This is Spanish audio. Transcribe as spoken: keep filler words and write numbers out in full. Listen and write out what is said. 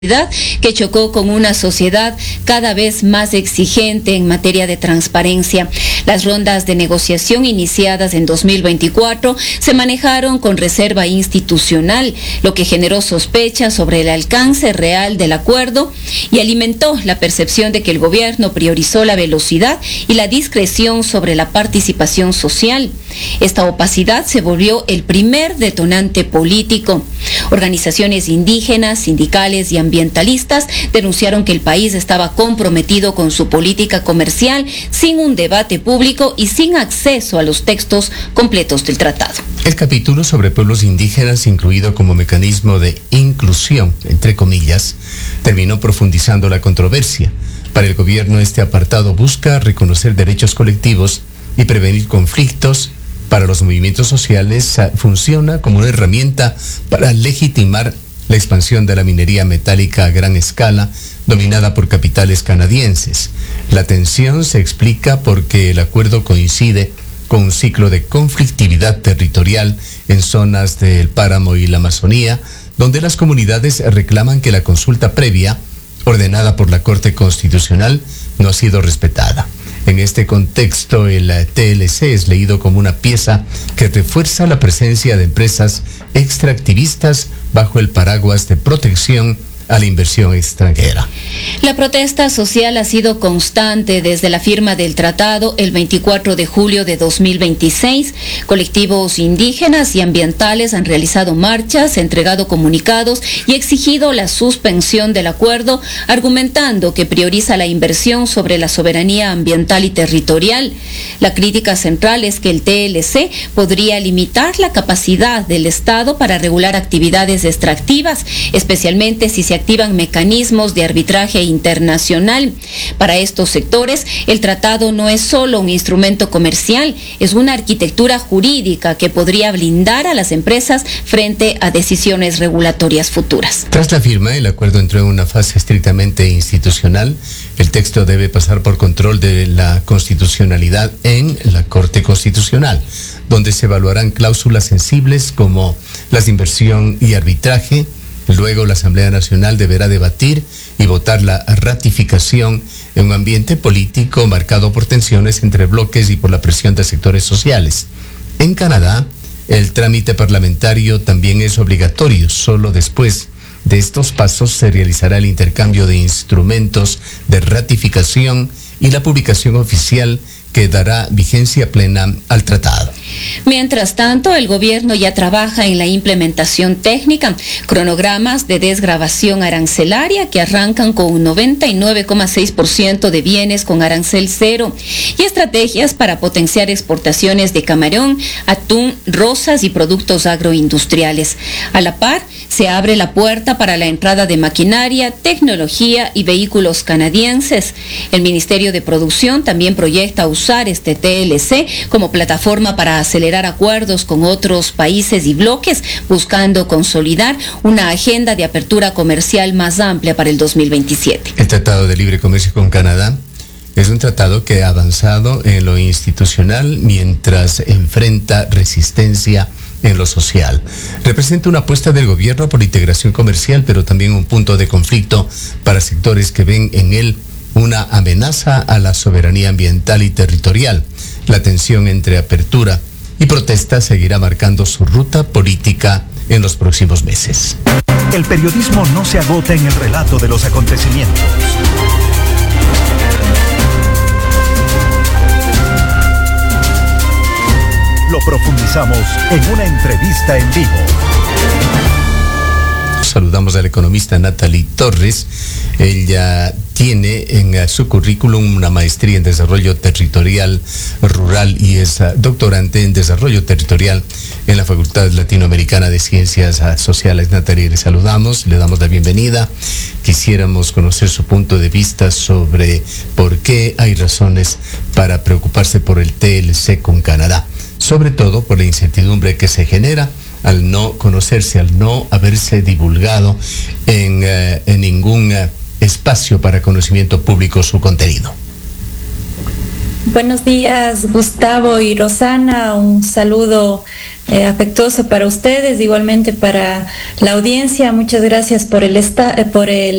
que chocó con una sociedad cada vez más exigente en materia de transparencia. Las rondas de negociación iniciadas en dos mil veinticuatro se manejaron con reserva institucional, lo que generó sospechas sobre el alcance real del acuerdo y alimentó la percepción de que el gobierno priorizó la velocidad y la discreción sobre la participación social. Esta opacidad se volvió el primer detonante político. Organizaciones indígenas, sindicales y ambientalistas denunciaron que el país estaba comprometido con su política comercial sin un debate público y sin acceso a los textos completos del tratado. El capítulo sobre pueblos indígenas, incluido como mecanismo de inclusión, entre comillas, terminó profundizando la controversia. Para el gobierno, este apartado busca reconocer derechos colectivos y prevenir conflictos. Para los movimientos sociales, funciona como una herramienta para legitimar la expansión de la minería metálica a gran escala, dominada por capitales canadienses. La tensión se explica porque el acuerdo coincide con un ciclo de conflictividad territorial en zonas del Páramo y la Amazonía, donde las comunidades reclaman que la consulta previa, ordenada por la Corte Constitucional, no ha sido respetada. En este contexto, el T L C es leído como una pieza que refuerza la presencia de empresas extractivistas bajo el paraguas de protección a la inversión extranjera. La protesta social ha sido constante desde la firma del tratado el veinticuatro de julio de dos mil veintiséis. Colectivos indígenas y ambientales han realizado marchas, entregado comunicados y exigido la suspensión del acuerdo, argumentando que prioriza la inversión sobre la soberanía ambiental y territorial. La crítica central es que el T L C podría limitar la capacidad del Estado para regular actividades extractivas, especialmente si se activan mecanismos de arbitraje internacional. Para estos sectores, el tratado no es solo un instrumento comercial, es una arquitectura jurídica que podría blindar a las empresas frente a decisiones regulatorias futuras. Tras la firma, el acuerdo entró en una fase estrictamente institucional. El texto debe pasar por control de la constitucionalidad en la Corte Constitucional, donde se evaluarán cláusulas sensibles como las de inversión y arbitraje. Luego, la Asamblea Nacional deberá debatir y votar la ratificación en un ambiente político marcado por tensiones entre bloques y por la presión de sectores sociales. En Canadá, el trámite parlamentario también es obligatorio. Solo después de estos pasos se realizará el intercambio de instrumentos de ratificación y la publicación oficial que dará vigencia plena al tratado. Mientras tanto, el gobierno ya trabaja en la implementación técnica, cronogramas de desgravación arancelaria que arrancan con un noventa y nueve coma seis por ciento de bienes con arancel cero y estrategias para potenciar exportaciones de camarón, atún, rosas y productos agroindustriales. A la par, se abre la puerta para la entrada de maquinaria, tecnología y vehículos canadienses. El Ministerio de Producción también proyecta usar este T L C como plataforma para acelerar acuerdos con otros países y bloques, buscando consolidar una agenda de apertura comercial más amplia para el dos mil veintisiete. El Tratado de Libre Comercio con Canadá es un tratado que ha avanzado en lo institucional mientras enfrenta resistencia en lo social. Representa una apuesta del gobierno por integración comercial, pero también un punto de conflicto para sectores que ven en él una amenaza a la soberanía ambiental y territorial. La tensión entre apertura y protesta seguirá marcando su ruta política en los próximos meses. El periodismo no se agota en el relato de los acontecimientos. Lo profundizamos en una entrevista en vivo. Saludamos a la economista Natalie Torres. Ella tiene en su currículum una maestría en desarrollo territorial rural y es doctorante en desarrollo territorial en la Facultad Latinoamericana de Ciencias Sociales. Natalie, le saludamos, le damos la bienvenida. Quisiéramos conocer su punto de vista sobre por qué hay razones para preocuparse por el T L C con Canadá, sobre todo por la incertidumbre que se genera al no conocerse, al no haberse divulgado en, eh, en ningún eh, espacio para conocimiento público su contenido. Buenos días, Gustavo y Rosana. Un saludo eh, afectuoso para ustedes, igualmente para la audiencia. Muchas gracias por el esta, por el